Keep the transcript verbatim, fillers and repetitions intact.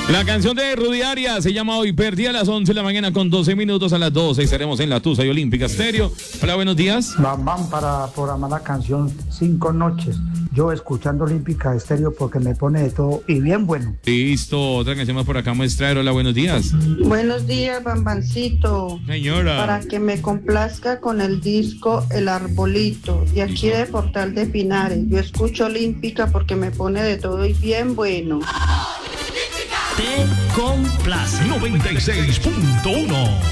La canción de Rudy Arias se llama Hoy Perdí a las once de la mañana con doce minutos. A las doce estaremos en la Tusa y Olímpica Estéreo. Hola, buenos días. Bam, bam, para programar la canción Cinco Noches. Yo escuchando Olímpica Estéreo porque me pone de todo y bien bueno. Listo, otra canción más por acá, muestra. Hola, buenos días. Buenos días, Bambancito. Señora. Para que me complazca con el disco El Arbolito, de aquí de Portal de Pinares. Yo escucho Olímpica porque me pone de todo y bien bueno. Te complace. noventa y seis punto uno